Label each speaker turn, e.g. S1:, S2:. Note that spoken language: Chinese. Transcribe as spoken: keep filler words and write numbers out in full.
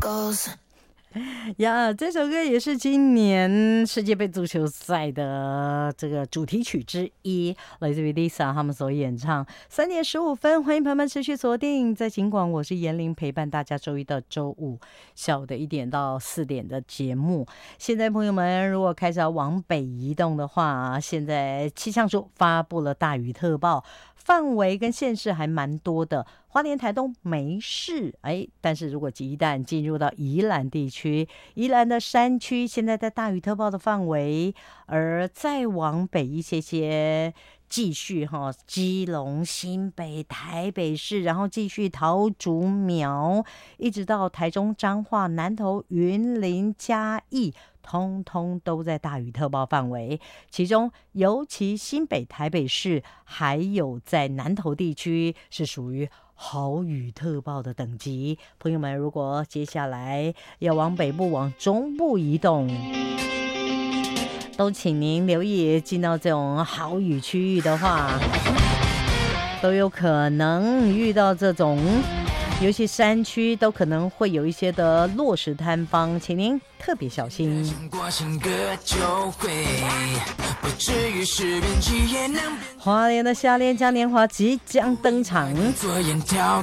S1: 呀，这首歌也是今年世界杯足球赛的这个主题曲之一，来自于 Lisa 他们所演唱。三点十五分，欢迎朋友们持续锁定在警广，我是严玲，陪伴大家周一到周五下午的一点到四点的节目。现在朋友们如果开始要往北移动的话，现在气象署发布了大雨特报，范围跟县市还蛮多的。花莲、台东没事，哎，但是如果一旦进入到宜兰地区，宜兰的山区现在在大雨特报的范围，而再往北一些些，继续哈，基隆、新北、台北市，然后继续桃竹苗，一直到台中、彰化、南投、云林、嘉义。通通都在大雨特报范围，其中尤其新北、台北市，还有在南投地区是属于豪雨特报的等级。朋友们，如果接下来要往北部、往中部移动，都请您留意，进到这种豪雨区域的话，都有可能遇到这种。尤其山区都可能会有一些的落石坍方，请您特别小心。花莲的夏恋嘉年华即将登场，